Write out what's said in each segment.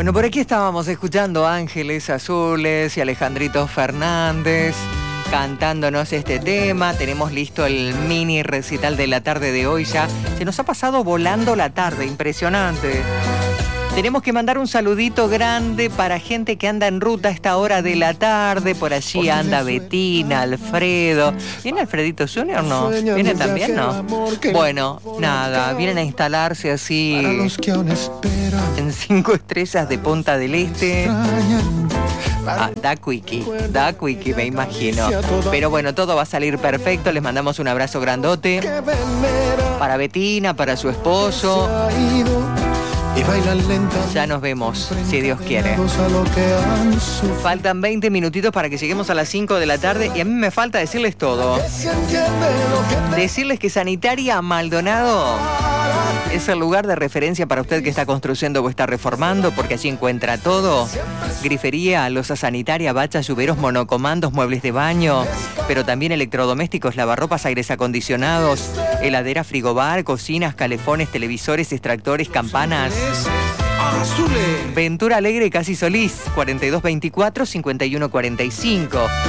Bueno, por aquí estábamos escuchando Ángeles Azules y Alejandrito Fernández cantándonos este tema. Tenemos listo el mini recital de la tarde de hoy ya. Se nos ha pasado volando la tarde, impresionante. Tenemos que mandar un saludito grande para gente que anda en ruta a esta hora de la tarde. Por allí anda Betina, Alfredo. ¿Viene Alfredito Junior? No. ¿Viene también? No. Bueno, nada. Vienen a instalarse así en 5 estrellas de Punta del Este. Da quickie, me imagino. Pero bueno, todo va a salir perfecto. Les mandamos un abrazo grandote. Para Betina, para su esposo. Ya nos vemos, si Dios quiere. Faltan 20 minutitos para que lleguemos a las 5 de la tarde y a mí me falta decirles todo. Decirles que Sanitaria Maldonado es el lugar de referencia para usted que está construyendo o está reformando, porque allí encuentra todo. Grifería, loza sanitaria, bachas, lluveros, monocomandos, muebles de baño, pero también electrodomésticos, lavarropas, aires acondicionados, heladera, frigobar, cocinas, calefones, televisores, extractores, campanas. Ventura Alegre, Casi Solís, 4224-5145.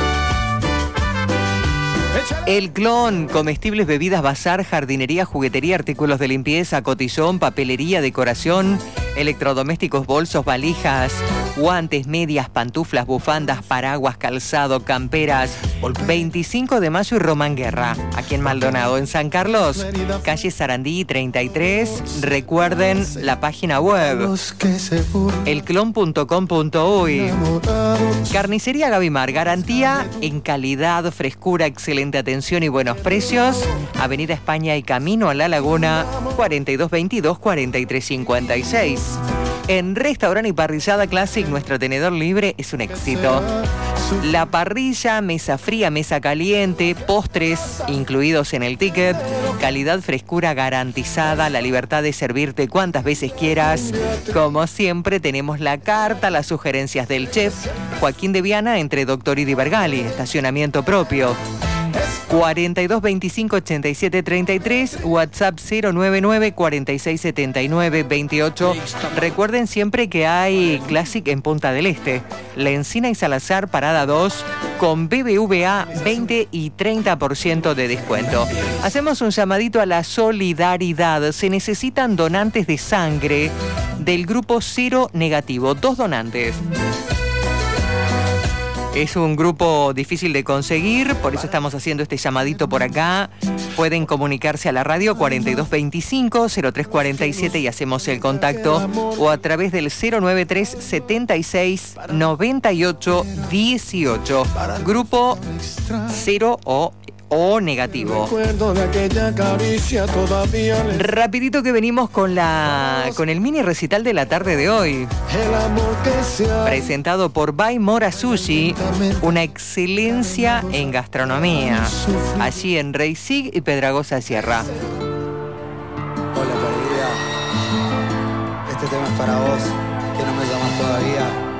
El Clon, comestibles, bebidas, bazar, jardinería, juguetería, artículos de limpieza, cotillón, papelería, decoración, electrodomésticos, bolsos, valijas, guantes, medias, pantuflas, bufandas, paraguas, calzado, camperas. 25 de mayo y Román Guerra, aquí en Maldonado. En San Carlos, calle Sarandí 33. Recuerden la página web elclon.com.uy. Carnicería Gavimar, garantía en calidad, frescura, excelente atención y buenos precios. Avenida España y Camino a la Laguna, 4222-4356. En Restaurante y Parrillada Classic, nuestro tenedor libre es un éxito. La parrilla, mesa fría, mesa caliente, postres incluidos en el ticket, calidad, frescura garantizada, la libertad de servirte cuantas veces quieras. Como siempre, tenemos la carta, las sugerencias del chef Joaquín de Viana entre Doctor y Di Vergali, estacionamiento propio. 4225-8733, WhatsApp 099-4679-28. Recuerden siempre que hay Classic en Punta del Este, La Encina y Salazar, Parada 2, con BBVA 20 y 30% de descuento. Hacemos un llamadito a la solidaridad. Se necesitan donantes de sangre del grupo Cero Negativo, 2 donantes. Es un grupo difícil de conseguir, por eso estamos haciendo este llamadito por acá. Pueden comunicarse a la radio 4225-0347 y hacemos el contacto, o a través del 093-76-98-18. Grupo 0 o negativo. Rapidito que venimos con el mini recital de la tarde de hoy. Presentado por By Mora Sushi, una excelencia en gastronomía. Allí en Reisig y Pedragosa Sierra. Hola, perdida. Este tema es para vos, que no me llamas todavía.